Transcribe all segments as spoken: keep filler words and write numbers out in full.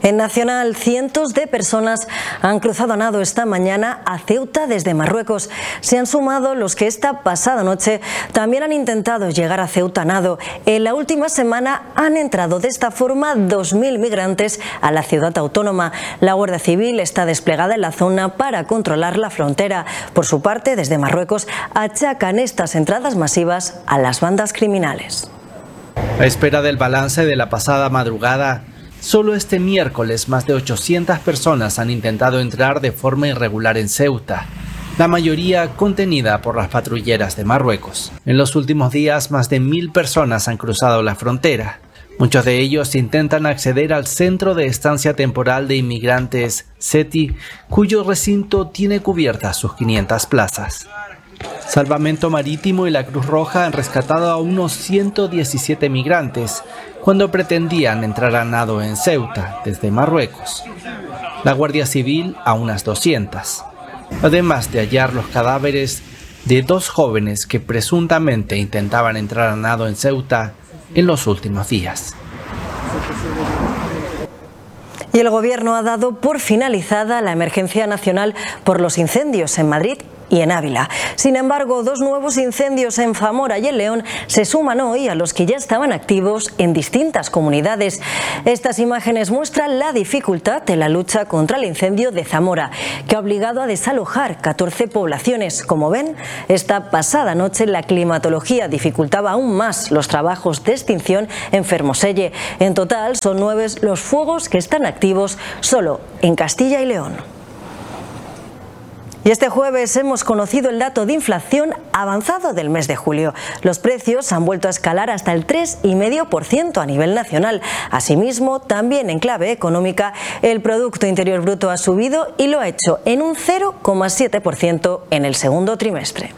En Nacional, cientos de personas han cruzado a nado esta mañana a Ceuta desde Marruecos. Se han sumado los que esta pasada noche también han intentado llegar a Ceuta a nado. En la última semana han entrado de esta forma dos mil migrantes a la ciudad autónoma. La Guardia Civil está desplegada en la zona para controlar la frontera. Por su parte, desde Marruecos achacan estas entradas masivas a las bandas criminales. A espera del balance de la pasada madrugada, solo este miércoles más de ochocientas personas han intentado entrar de forma irregular en Ceuta, la mayoría contenida por las patrulleras de Marruecos. En los últimos días más de mil personas han cruzado la frontera. Muchos de ellos intentan acceder al Centro de Estancia Temporal de Inmigrantes CETI, cuyo recinto tiene cubiertas sus quinientas plazas. Salvamento Marítimo y la Cruz Roja han rescatado a unos ciento diecisiete migrantes cuando pretendían entrar a nado en Ceuta desde Marruecos. La Guardia Civil a unas doscientas, además de hallar los cadáveres de dos jóvenes que presuntamente intentaban entrar a nado en Ceuta en los últimos días. Y el Gobierno ha dado por finalizada la emergencia nacional por los incendios en Madrid y en Ávila. Sin embargo, dos nuevos incendios en Zamora y en León se suman hoy a los que ya estaban activos en distintas comunidades. Estas imágenes muestran la dificultad de la lucha contra el incendio de Zamora, que ha obligado a desalojar catorce poblaciones. Como ven, esta pasada noche la climatología dificultaba aún más los trabajos de extinción en Fermoselle. En total son nueve los fuegos que están activos solo en Castilla y León. Y este jueves hemos conocido el dato de inflación avanzado del mes de julio. Los precios han vuelto a escalar hasta el tres coma cinco por ciento a nivel nacional. Asimismo, también en clave económica, el Producto Interior Bruto ha subido y lo ha hecho en un cero coma siete por ciento en el segundo trimestre.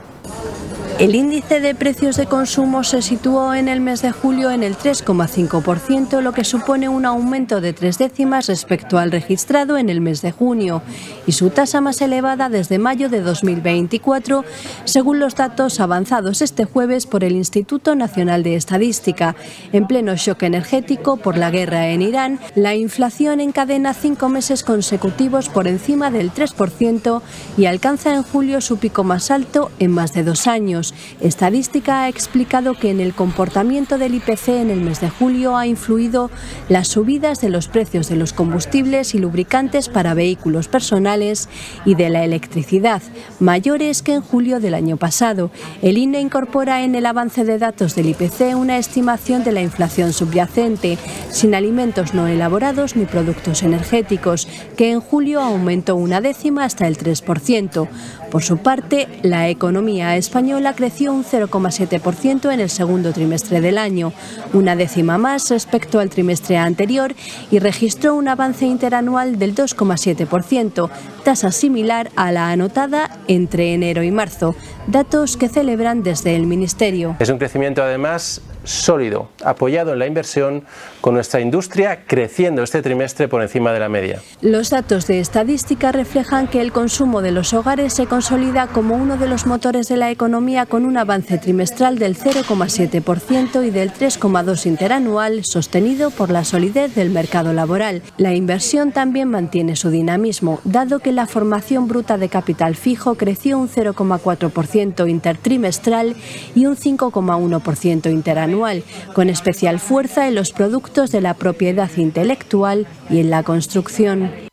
El índice de precios de consumo se situó en el mes de julio en el tres coma cinco por ciento, lo que supone un aumento de tres décimas respecto al registrado en el mes de junio y su tasa más elevada desde mayo de dos mil veinticuatro, según los datos avanzados este jueves por el Instituto Nacional de Estadística. En pleno shock energético por la guerra en Irán, la inflación encadena cinco meses consecutivos por encima del tres por ciento y alcanza en julio su pico más alto en más de dos años. Estadística ha explicado que en el comportamiento del I P C en el mes de julio ha influido las subidas de los precios de los combustibles y lubricantes para vehículos personales y de la electricidad, mayores que en julio del año pasado. El I N E incorpora en el avance de datos del I P C una estimación de la inflación subyacente, sin alimentos no elaborados ni productos energéticos, que en julio aumentó una décima hasta el tres por ciento. Por su parte, la economía española creció un cero coma siete por ciento en el segundo trimestre del año, una décima más respecto al trimestre anterior, y registró un avance interanual del dos coma siete por ciento, tasa similar a la anotada entre enero y marzo, datos que celebran desde el Ministerio. Es un crecimiento además sólido, apoyado en la inversión, con nuestra industria creciendo este trimestre por encima de la media. Los datos de estadística reflejan que el consumo de los hogares se consolida como uno de los motores de la economía, con un avance trimestral del cero coma siete por ciento y del tres coma dos por ciento interanual, sostenido por la solidez del mercado laboral. La inversión también mantiene su dinamismo, dado que la formación bruta de capital fijo creció un cero coma cuatro por ciento intertrimestral y un cinco coma uno por ciento interanual, con especial fuerza en los productos de la propiedad intelectual y en la construcción.